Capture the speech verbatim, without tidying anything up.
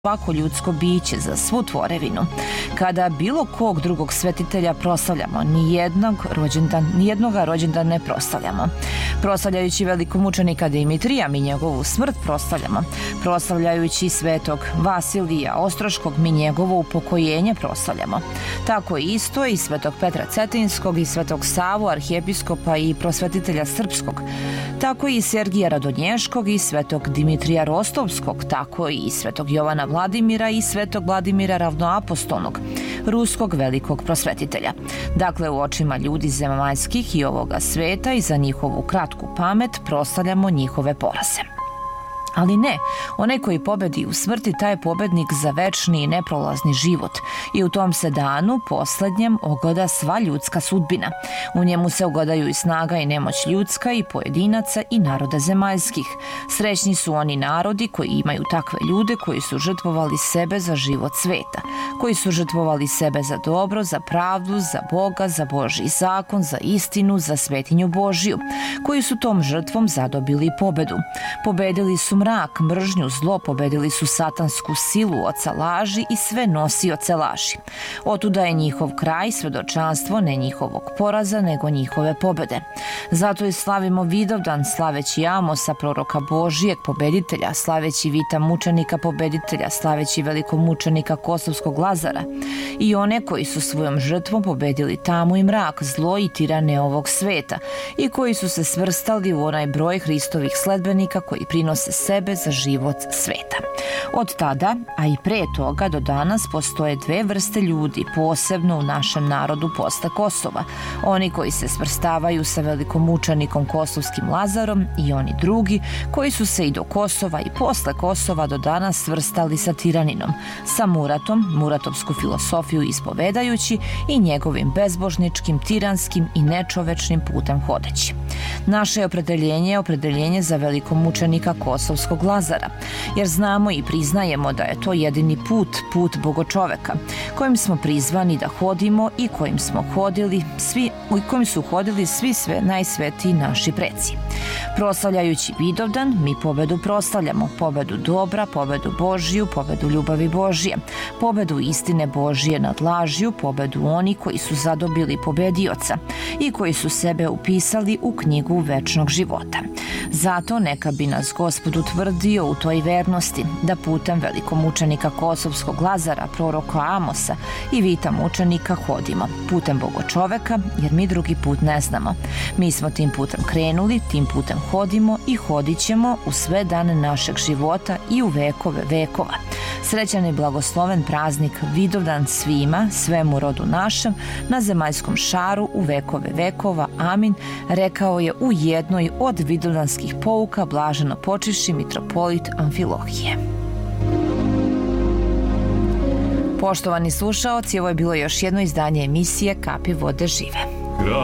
svako ljudsko biće, za svu tvorevinu. Kada bilo kog drugog svetitelja proslavljamo, nijednog rođendan, nijednoga rođendan ne proslavljamo. Proslavljajući velikomučenika Dimitrija, mi njegovu smrt proslavljamo. Proslavljajući svetog Vasilija Ostroškog, mi njegovo upokojenje proslavljamo. Tako isto i svetog Petra Cetinskog i svetog Savu, arhijepiskopa i prosvetitelja srpskog. Tako i Sergija Radonješkog i svetog Dimitrija Rostovskog, tako i svetog Jovana Vladimira i svetog Vladimira Ravnoapostolnog, ruskog velikog prosvetitelja. Dakle, u očima ljudi zemaljskih i ovoga sveta i za njihovu kratku pamet proslavljamo njihove poraze. Ali ne, onaj koji pobedi u smrti, taj je pobednik za večni i neprolazni život i u tom se danu, poslednjem, ogoda sva ljudska sudbina. U njemu se ogodaju i snaga i nemoć ljudska i pojedinaca i naroda zemaljskih. Srećni su oni narodi koji imaju takve ljude koji su žrtvovali sebe za život sveta, koji su žrtvovali sebe za dobro, za pravdu, za Boga, za Božji zakon, za istinu, za svetinju Božju, koji su tom žrtvom zadobili pobedu. Pobedili su mrak, mržnju, zlo, pobedili su satansku silu, oca laži i sve nosioce laži. Otuda je njihov kraj, svedočanstvo ne njihovog poraza, nego njihove pobede. Zato i slavimo Vidovdan, slaveći Amosa, proroka Božijeg, pobeditelja, slaveći Vita mučenika, pobeditelja, slaveći velikomučenika Kosovskog Lazara i one koji su svojom žrtvom pobedili tamu i mrak, zlo i tirane ovog sveta i koji su se svrstali u onaj broj Hristovih sledbenika koji prinose sebe za život sveta. Od tada, a i pre toga do danas, postoje dve vrste ljudi, posebno u našem narodu posle Kosova. Oni koji se svrstavaju sa velikomučenikom Kosovskim Lazarom i oni drugi koji su se i do Kosova i posle Kosova do danas svrstali sa tiraninom, sa Muratom, muratovsku filosofiju ispovedajući i njegovim bezbožničkim, tiranskim i nečovečnim putem hodeći. Naše opredeljenje je opredeljenje za velikomučenika Kosovskog Lazara, jer znamo i priznajemo da je to jedini put, put bogočoveka, kojim smo prizvani da hodimo i kojim smo hodili svi, i kojim su hodili svi sve najsvetiji naši preci. Proslavljajući Vidovdan, mi pobedu proslavljamo, pobedu dobra, pobedu Božiju, pobedu ljubavi Božije, pobedu istine Božije nad lažju, pobedu oni koji su zadobili pobedioca i koji su sebe upisali u knjigu večnog života. Zato neka bi nas Gospod utvrdio u toj vernosti, da putem velikomučenika Kosovskog Lazara, proroka Amosa i Vita mučenika hodimo, putem bogočoveka, jer mi drugi put ne znamo. Mi smo tim putem krenuli, tim putem hodimo i hodit ćemo u sve dane našeg života i u vekove vekova. Srećan i blagosloven praznik Vidovdan svima, svemu rodu našem, na zemaljskom šaru u vekove vekova. Amin, rekao je u jednoj od vidovdanskih pouka blaženo počivši mitropolit Amfilohije. Poštovani slušaoci, ovo je bilo još jedno izdanje emisije Kapi vode žive.